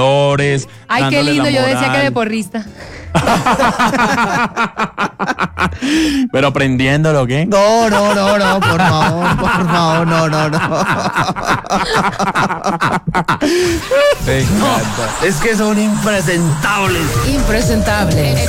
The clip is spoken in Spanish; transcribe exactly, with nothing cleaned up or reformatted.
Ay, qué lindo, yo decía que de porrista. Pero aprendiéndolo, ¿qué? No, no, no, no, por favor, por favor, no, no, no. Me encanta. Es que son impresentables. Impresentables.